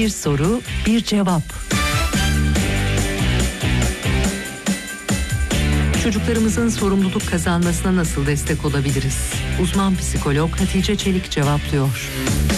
Bir soru, bir cevap. Çocuklarımızın sorumluluk kazanmasına nasıl destek olabiliriz? Uzman psikolog Hatice Çelik cevaplıyor.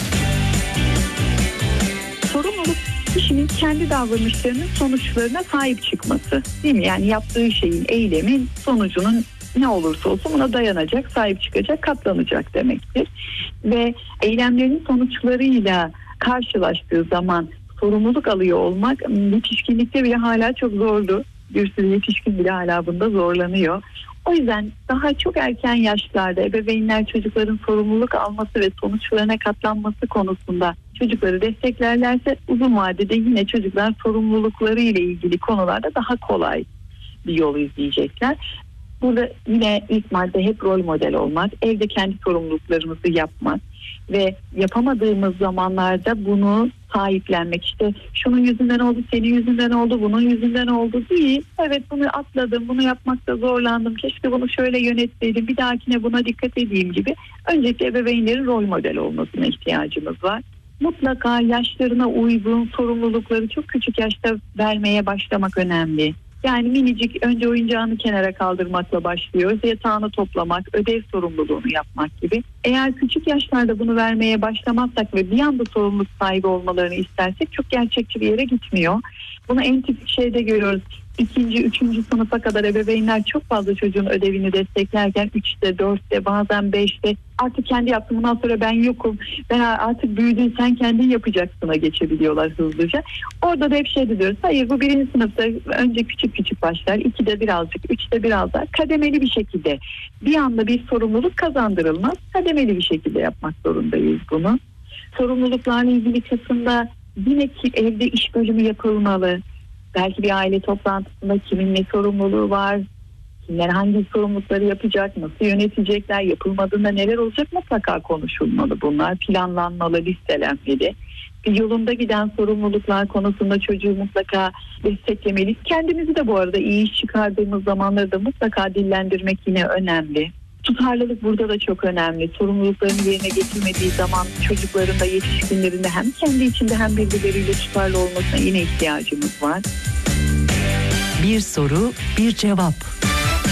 Sorumluluk kişinin kendi davranışlarının sonuçlarına sahip çıkması, değil mi? Yani yaptığı şeyin, eylemin sonucunun ne olursa olsun buna dayanacak, sahip çıkacak, katlanacak demektir. Ve eylemlerinin sonuçlarıyla karşılaştığı zaman sorumluluk alıyor olmak yetişkinlikte bile hala çok zordu. Bir sürü yetişkin bile hala bunda zorlanıyor. O yüzden daha çok erken yaşlarda ebeveynler çocukların sorumluluk alması ve sonuçlarına katlanması konusunda çocukları desteklerlerse uzun vadede yine çocuklar sorumlulukları ile ilgili konularda daha kolay bir yol izleyecekler. Burada yine ilk madde hep rol model olmak, evde kendi sorumluluklarımızı yapmak ve yapamadığımız zamanlarda bunu sahiplenmek. İşte şunun yüzünden oldu, senin yüzünden oldu, bunun yüzünden oldu değil. Evet, bunu atladım, bunu yapmakta zorlandım, keşke bunu şöyle yönetseydim, bir dahakine buna dikkat edeyim gibi. Öncelikle ebeveynlerin rol model olmasına ihtiyacımız var. Mutlaka yaşlarına uygun sorumlulukları çok küçük yaşta vermeye başlamak önemli. Yani minicik önce oyuncağını kenara kaldırmakla başlıyoruz. Yatağını toplamak, ödev sorumluluğunu yapmak gibi. Eğer küçük yaşlarda bunu vermeye başlamazsak ve bir anda sorumluluk sahibi olmalarını istersek çok gerçekçi bir yere gitmiyor. Bunu en tipik şeyde görüyoruz. 2. 3. sınıfa kadar ebeveynler çok fazla çocuğun ödevini desteklerken 3'te, 4'te, bazen 5'te artık kendi yaptım, bundan sonra ben yokum, ben artık büyüdün, sen kendin yapacaksına geçebiliyorlar hızlıca. Orada da hep şey diyoruz, hayır bu 1. sınıfta önce küçük küçük başlar, 2'de birazcık, 3'te biraz daha kademeli bir şekilde, bir anda bir sorumluluk kazandırılmaz, kademeli bir şekilde yapmak zorundayız bunu. Sorumluluklarla ilgili kısımda yine ki evde iş bölümü yapılmalı. Belki bir aile toplantısında kimin ne sorumluluğu var, kimler hangi sorumlulukları yapacak, nasıl yönetecekler, yapılmadığında neler olacak mutlaka konuşulmalı bunlar. Planlanmalı, listelenmeli. Bir yolunda giden sorumluluklar konusunda çocuğu mutlaka desteklemeliyiz. Kendimizi de bu arada iyi iş çıkardığımız zamanları da mutlaka dillendirmek yine önemli. Tutarlılık burada da çok önemli. Sorumluluklarını yerine getirmediği zaman çocukların da yetişkinlerin de hem kendi içinde hem birbirleriyle tutarlı olmasına yine ihtiyacımız var. Bir soru, bir cevap.